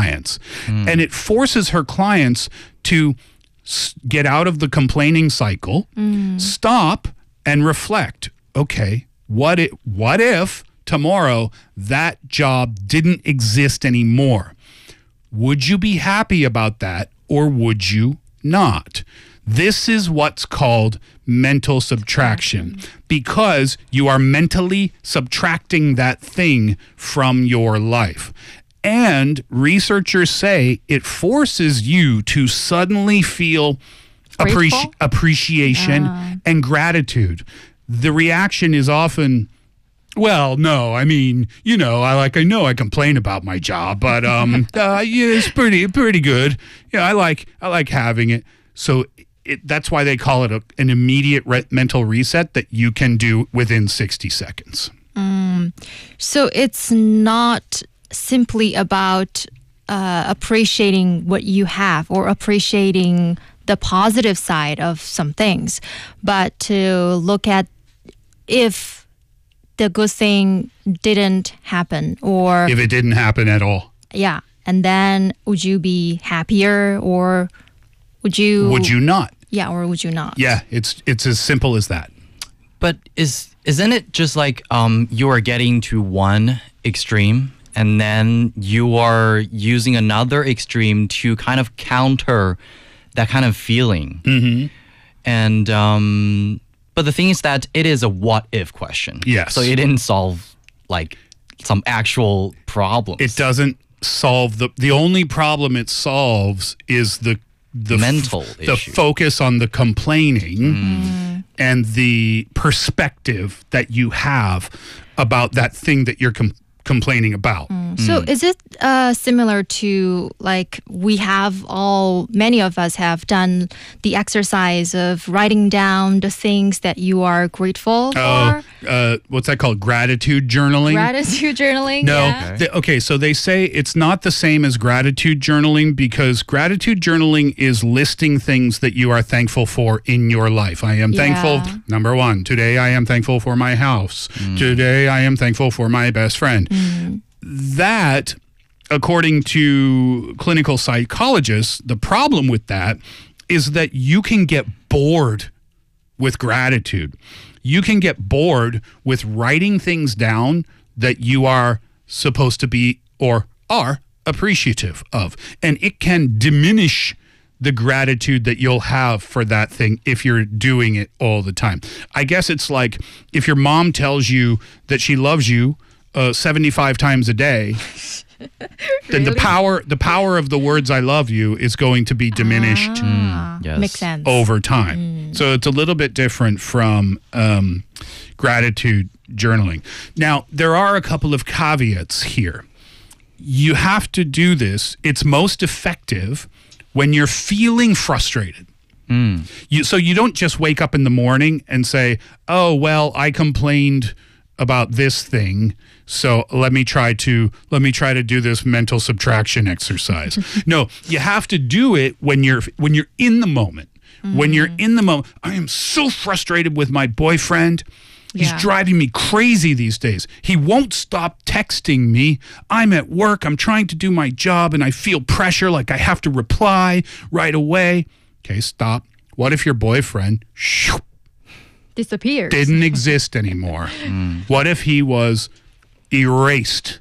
clients. And it forces her clients to get out of the complaining cycle, stop and reflect. Okay, what if tomorrow that job didn't exist anymore? Would you be happy about that or would you not? This is what's called mental subtraction, because you are mentally subtracting that thing from your life. And researchers say it forces you to suddenly feel appreciation and gratitude. The reaction is often, well, no, I mean, you know, I know I complain about my job, but yeah, it's pretty good. Yeah, I like having it. So that's why they call it an immediate mental reset that you can do within 60 seconds. So it's not simply about appreciating what you have or appreciating the positive side of some things, but to look at if the good thing didn't happen or if it didn't happen at all. Yeah. And then would you be happier or would you not? Yeah, or would you not? Yeah, it's as simple as that. But isn't it just like you are getting to one extreme and then you are using another extreme to kind of counter that kind of feeling? Mm-hmm. And but the thing is that it is a what if question. Yes. So it didn't solve like some actual problems. It doesn't solve the only problem it solves is the mental the issue. focus on the complaining and the perspective that you have about that thing that you're complaining about. So is it similar to like many of us have done the exercise of writing down the things that you are grateful for? What's that called? Gratitude journaling? Gratitude journaling? No. Yeah. Okay, so they say it's not the same as gratitude journaling because gratitude journaling is listing things that you are thankful for in your life. I am thankful, number one, today I am thankful for my house. Today I am thankful for my best friend. That, according to clinical psychologists, the problem with that is that you can get bored with gratitude. You can get bored with writing things down that you are supposed to be or are appreciative of. And it can diminish the gratitude that you'll have for that thing if you're doing it all the time. I guess it's like if your mom tells you that she loves you 75 times a day, then the power of the words "I love you" is going to be diminished Yes. Makes sense. over time. So it's a little bit different from gratitude journaling. Now, there are a couple of caveats here. You have to do this. It's most effective when you're feeling frustrated. So you don't just wake up in the morning and say, "Oh, well, I complained about this thing, so let me try to do this mental subtraction exercise." No, you have to do it when you're in the moment. When you're in the moment, I am so frustrated with my boyfriend. He's driving me crazy these days. He won't stop texting me. I'm at work. I'm trying to do my job and I feel pressure like I have to reply right away. Okay, stop. What if your boyfriend Disappears. didn't exist anymore? What if he was erased?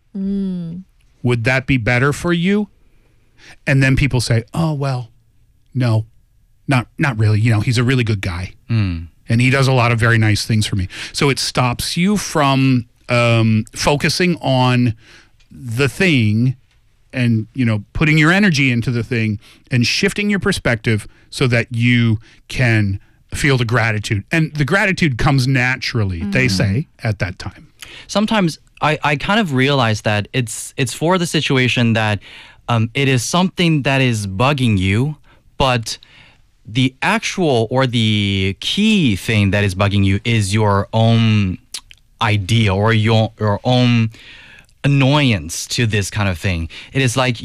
Would that be better for you? And then people say, "Oh, well, no, not really. You know, he's a really good guy. And he does a lot of very nice things for me." So it stops you from focusing on the thing and, you know, putting your energy into the thing and shifting your perspective so that you can feel the gratitude. And the gratitude comes naturally, they say, at that time. Sometimes I kind of realize that it's for the situation that it is something that is bugging you, but the actual or the key thing that is bugging you is your own idea or your own annoyance to this kind of thing. It is like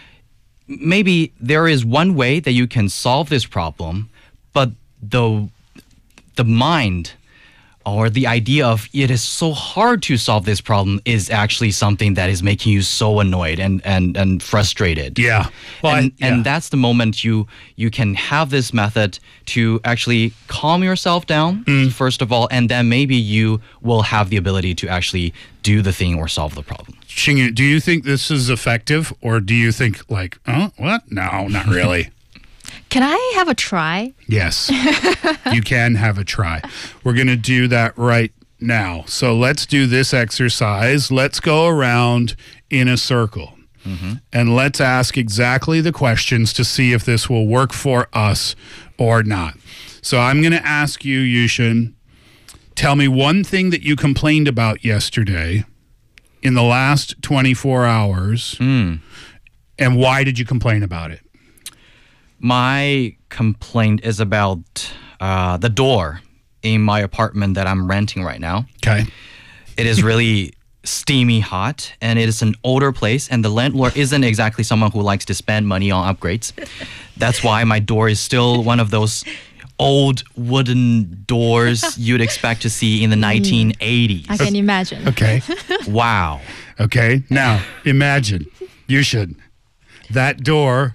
maybe there is one way that you can solve this problem, but the mind or the idea of it is so hard to solve this problem is actually something that is making you so annoyed and frustrated. Yeah. Well, And that's the moment you can have this method to actually calm yourself down, first of all, and then maybe you will have the ability to actually do the thing or solve the problem. Xingyu, do you think this is effective, or do you think like, oh, what? No, not really. Can I have a try? Yes, you can have a try. We're going to do that right now. So let's do this exercise. Let's go around in a circle. And let's ask exactly the questions to see if this will work for us or not. So I'm going to ask you, Yushin, tell me one thing that you complained about yesterday in the last 24 hours, and why did you complain about it? My complaint is about the door in my apartment that I'm renting right now. Okay. It is really steamy hot, and it is an older place, and the landlord isn't exactly someone who likes to spend money on upgrades. That's why my door is still one of those old wooden doors you'd expect to see in the 1980s. I can imagine. Okay. Wow. Okay. Now, imagine, Yushin, that door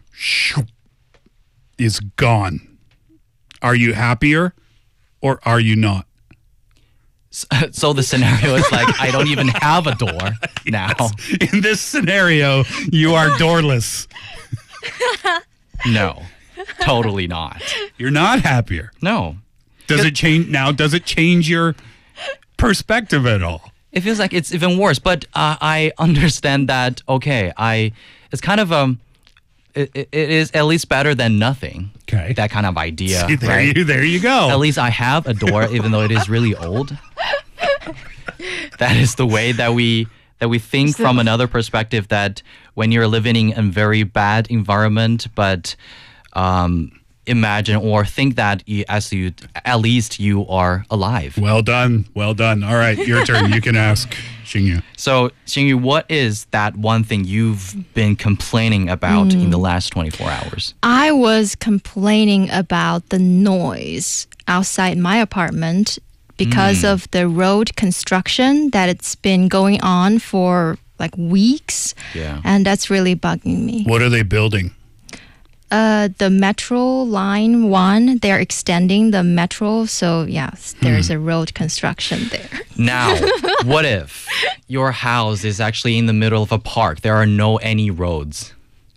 is gone. Are you happier or are you not? So the scenario is like, I don't even have a door now. In this scenario, you are doorless. No, totally not. You're not happier. No. Does it change now? Does it change your perspective at all? It feels like it's even worse, but I understand that, okay, it's kind of, it is at least better than nothing. Okay. That kind of idea. See, there you go. At least I have a door, even though it is really old. That is the way that we think from another perspective, that when you're living in a very bad environment, but imagine or think that at least you are alive. Well done. Well done. All right, your turn. You can ask Xingyu. So, Xingyu, what is that one thing you've been complaining about in the last 24 hours? I was complaining about the noise outside my apartment because of the road construction that it's been going on for like weeks. Yeah. And that's really bugging me. What are they building? The Metro Line 1, they're extending the metro. So, yes, there's a road construction there. Now, what if your house is actually in the middle of a park? There are any roads.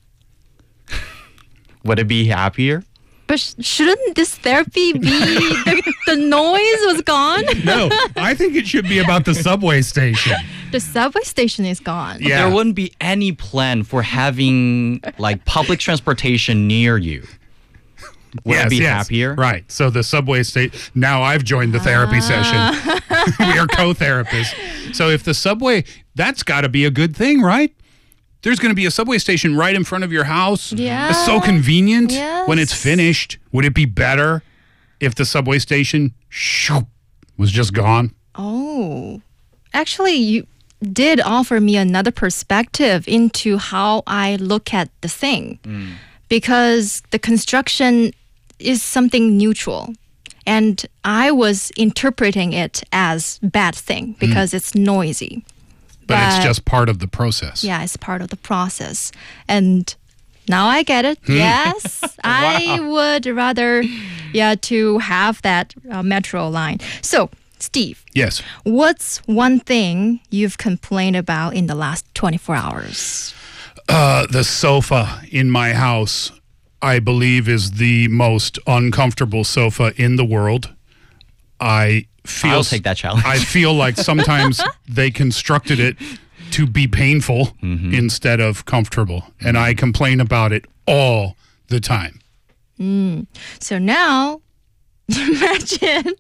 Would it be happier? But shouldn't this therapy be the noise was gone? No, I think it should be about the subway station. The subway station is gone. Yeah. There wouldn't be any plan for having like public transportation near you. Would it be happier? Right. So the subway station. Now I've joined the therapy session. We are co-therapists. So if the subway, that's got to be a good thing, right? There's going to be a subway station right in front of your house. Yeah. It's so convenient Yes. when it's finished. Would it be better if the subway station was just gone? Oh, actually, you did offer me another perspective into how I look at the thing. Because the construction is something neutral. And I was interpreting it as bad thing because it's noisy. But it's just part of the process. Yeah, it's part of the process. And now I get it. Yes, I would rather, to have that metro line. So, Steve, Yes. what's one thing you've complained about in the last 24 hours? The sofa in my house, I believe, is the most uncomfortable sofa in the world. I'll take that challenge. I feel like sometimes they constructed it to be painful instead of comfortable. And I complain about it all the time. So now, imagine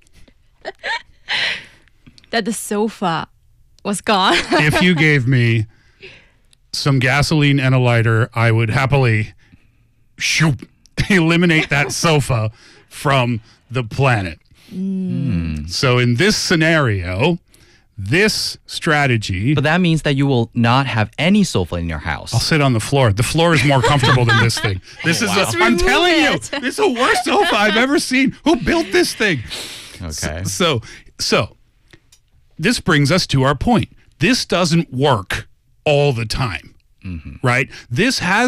that the sofa was gone. If you gave me some gasoline and a lighter, I would happily eliminate that sofa from the planet. So in this scenario, this strategy, But that means that you will not have any sofa in your house. I'll sit on the floor. The floor is more comfortable than this thing. This is Just I'm remove telling you, it. this is the worst sofa I've ever seen. Who built this thing? Okay. So this brings us to our point. This doesn't work all the time, right? This has